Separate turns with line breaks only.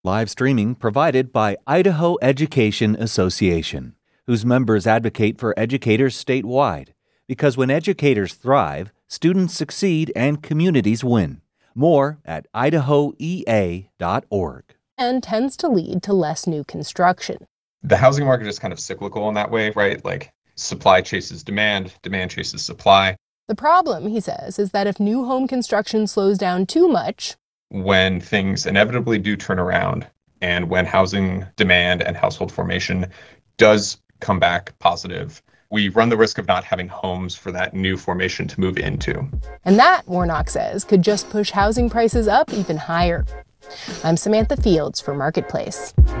Live streaming provided by Idaho Education Association, whose members advocate for educators statewide. Because when educators thrive, students succeed and communities win. More at idahoea.org.
And tends to lead to less new construction.
The housing market is kind of cyclical in that way, right? Like supply chases demand, demand chases supply.
The problem, he says, is that if new home construction slows down too much,
when things inevitably do turn around and when housing demand and household formation does come back positive, we run the risk of not having homes for that new formation to move into.
And that, Warnock says, could just push housing prices up even higher. I'm Samantha Fields for Marketplace.